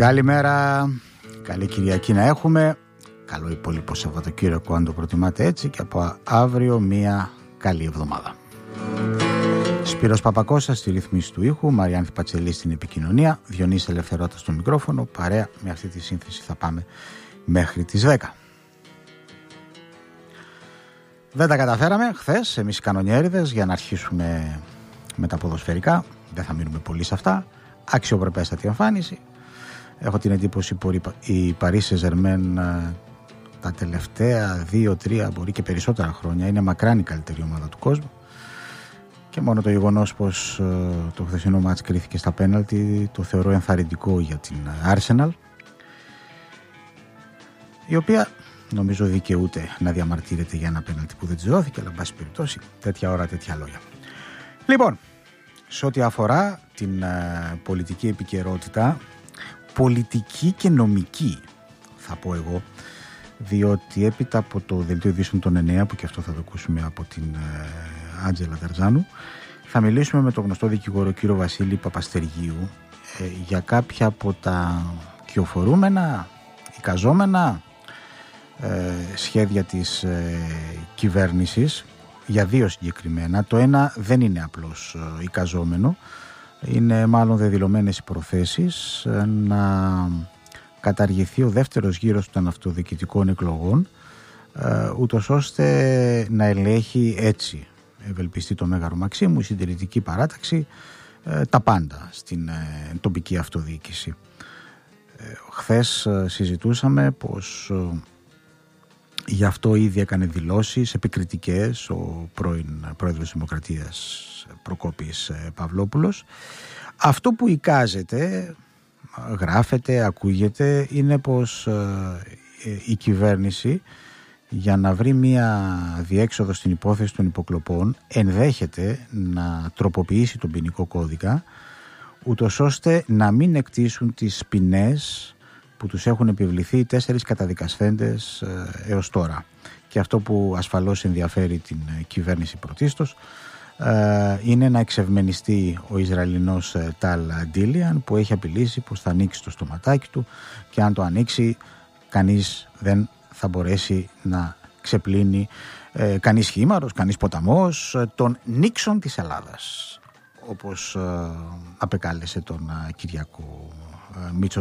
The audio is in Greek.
Καλημέρα, καλή Κυριακή να έχουμε. Καλό υπόλοιπο Σαββατοκύριακο αν το προτιμάτε έτσι, και από αύριο μια καλή εβδομάδα. Σπύρος Παπακώστας στη ρύθμιση του ήχου, Μαριάνθη Πατσελή στην επικοινωνία, Διονύσης Ελευθερώτας στο μικρόφωνο. Παρέα με αυτή τη σύνθεση θα πάμε μέχρι τις 10. Δεν τα καταφέραμε χθες εμείς οι κανονιέριδες για να αρχίσουμε με τα ποδοσφαιρικά. Δεν θα μείνουμε πολύ σε αυτά. Αξιοπρεπέστατη εμφάνιση. Έχω την εντύπωση η Paris Saint-Germain τα τελευταία 2-3 μπορεί και περισσότερα χρόνια είναι μακράν η καλύτερη ομάδα του κόσμου, και μόνο το γεγονός πως το χθεσινό μάτς κρίθηκε στα πέναλτι το θεωρώ ενθαρρυντικό για την Arsenal, η οποία νομίζω δικαιούται να διαμαρτύρεται για ένα πέναλτι που δεν της δόθηκε, αλλά εν πάση περιπτώσει τέτοια ώρα τέτοια λόγια. Λοιπόν, σε ό,τι αφορά την πολιτική επικαιρότητα, πολιτική και νομική θα πω εγώ, διότι έπειτα από το δελτίο ειδήσεων των 9, που και αυτό θα το ακούσουμε από την Άντζελα Ταρζάνου, θα μιλήσουμε με τον γνωστό δικηγόρο κύριο Βασίλη Παπαστεργίου για κάποια από τα κυοφορούμενα, εικαζόμενα σχέδια της κυβέρνησης, για δύο συγκεκριμένα. Το ένα δεν είναι απλώς εικαζόμενο, είναι μάλλον δεδηλωμένες οι προθέσεις να καταργηθεί ο δεύτερος γύρος των αυτοδιοικητικών εκλογών, ούτως ώστε να ελέγχει, έτσι ευελπιστεί το Μέγαρο Μαξίμου, η συντηρητική παράταξη, τα πάντα στην τοπική αυτοδιοίκηση. Χθες συζητούσαμε πως γι' αυτό ήδη έκανε δηλώσεις επικριτικές ο πρώην πρόεδρος της Δημοκρατίας Προκόπης Παυλόπουλος. Αυτό που εικάζεται, γράφεται, ακούγεται, είναι πως η κυβέρνηση, για να βρει μια διέξοδο στην υπόθεση των υποκλοπών, ενδέχεται να τροποποιήσει τον ποινικό κώδικα, ούτως ώστε να μην εκτίσουν τις ποινές που τους έχουν επιβληθεί οι 4 καταδικασθέντες έως τώρα. Και αυτό που ασφαλώς ενδιαφέρει την κυβέρνηση πρωτίστως είναι να εξευμενιστεί ο Ισραηλινός Ταλ Ντίλιαν, που έχει απειλήσει πως θα ανοίξει το στοματάκι του, και αν το ανοίξει κανείς δεν θα μπορέσει να ξεπλύνει, κανείς χήμαρος, κανείς ποταμός, τον Νίξον της Ελλάδας, όπως απεκάλεσε τον Κυριακό Μήτσο